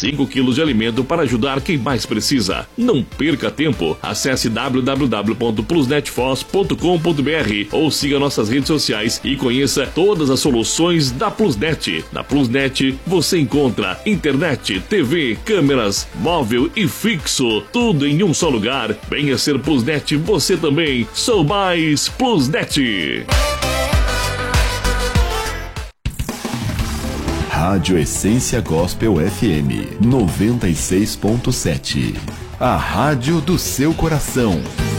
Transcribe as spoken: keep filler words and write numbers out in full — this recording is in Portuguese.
cinco quilos de alimento para ajudar quem mais precisa. Não perca tempo. Acesse w w w ponto plusnetfos ponto com ponto b r ou siga nossas redes sociais e conheça todas as soluções da Plusnet. Na Plusnet você encontra internet, T V, câmeras, móvel e fixo, tudo em um só lugar. Venha ser Plusnet você também. Sou mais Plusnet. Rádio Essência Gospel F M noventa e seis ponto sete. A rádio do seu coração.